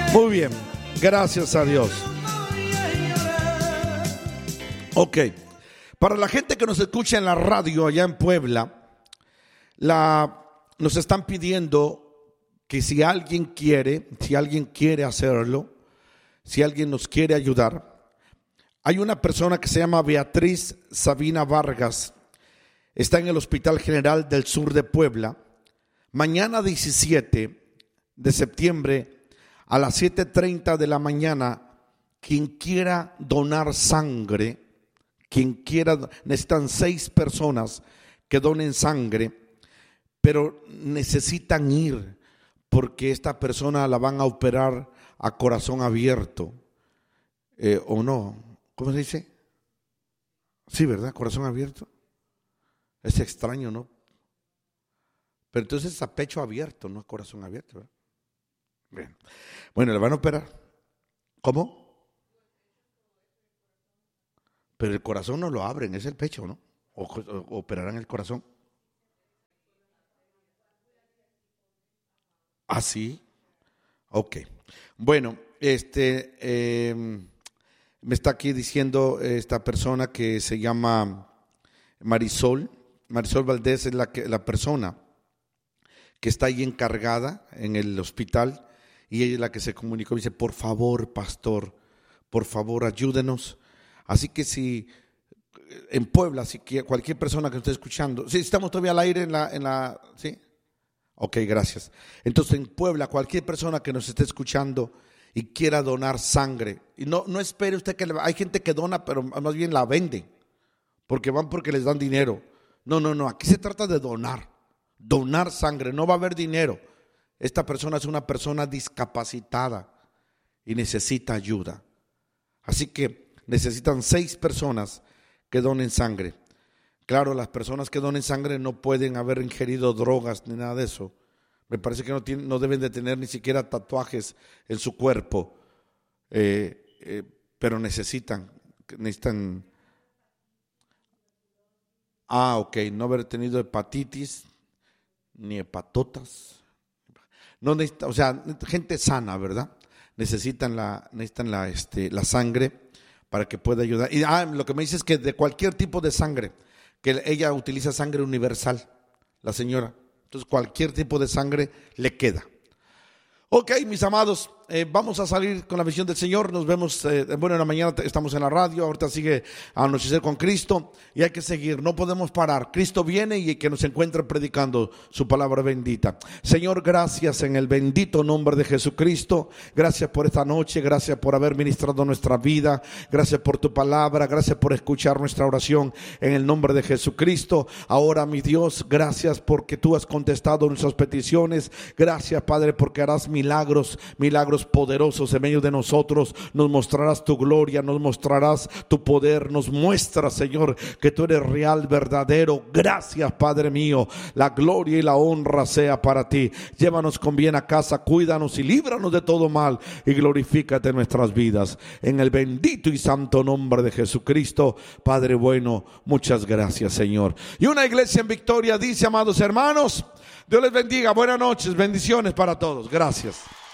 Muy bien, gracias a Dios. Ok, para la gente que nos escucha en la radio allá en Puebla, nos están pidiendo que si alguien quiere hacerlo, si alguien nos quiere ayudar. Hay una persona que se llama Beatriz Sabina Vargas, está en el Hospital General del Sur de Puebla. Mañana 17 de septiembre a las 7:30 de la mañana, quien quiera donar sangre, necesitan 6 personas que donen sangre, pero necesitan ir porque esta persona la van a operar a corazón abierto, o no, ¿cómo se dice? Sí, ¿verdad? Corazón abierto. Es extraño, ¿no? Pero entonces es a pecho abierto, no a corazón abierto, ¿verdad? Bien. Bueno, le van a operar. ¿Cómo? Pero el corazón no lo abren, es el pecho, ¿no? O operarán el corazón. ¿Ah, sí? Ok. Bueno, me está aquí diciendo esta persona que se llama Marisol Valdés, es la persona que está ahí encargada en el hospital, y ella es la que se comunicó y dice: por favor, pastor, por favor, ayúdenos. Así que si en Puebla, si cualquier persona que esté escuchando, ¿sí estamos todavía al aire sí? Ok, gracias. Entonces en Puebla, cualquier persona que nos esté escuchando y quiera donar sangre, y no espere usted hay gente que dona, pero más bien la vende, porque les dan dinero. No, aquí se trata de donar sangre, no va a haber dinero. Esta persona es una persona discapacitada y necesita ayuda. Así que necesitan 6 personas que donen sangre. Claro, las personas que donen sangre no pueden haber ingerido drogas ni nada de eso. Me parece que no deben de tener ni siquiera tatuajes en su cuerpo, pero necesitan. Ok, no haber tenido hepatitis ni hepatotas. No necesita, o sea, gente sana, ¿verdad? Necesitan la sangre para que pueda ayudar. Y lo que me dice es que de cualquier tipo de sangre, que ella utiliza sangre universal, la señora. Entonces cualquier tipo de sangre le queda. Ok, mis amados, vamos a salir con la visión del Señor. Nos vemos, en la mañana estamos en la radio. Ahorita sigue Anochecer con Cristo y hay que seguir, no podemos parar. Cristo viene y que nos encuentre predicando su palabra bendita. Señor, gracias en el bendito nombre de Jesucristo. Gracias por esta noche, gracias por haber ministrado nuestra vida, gracias por tu palabra, gracias por escuchar nuestra oración en el nombre de Jesucristo. Ahora, mi Dios, gracias porque tú has contestado nuestras peticiones. Gracias, Padre, porque harás milagros poderosos en medio de nosotros. Nos mostrarás tu gloria, nos mostrarás tu poder, nos muestras, Señor, que tú eres real, verdadero. Gracias, Padre mío. La gloria y la honra sea para ti. Llévanos con bien a casa, cuídanos y líbranos de todo mal y glorifícate en nuestras vidas. En el bendito y santo nombre de Jesucristo, Padre bueno, muchas gracias, Señor. Y una iglesia en victoria dice: amados hermanos, Dios les bendiga, buenas noches, bendiciones para todos. Gracias.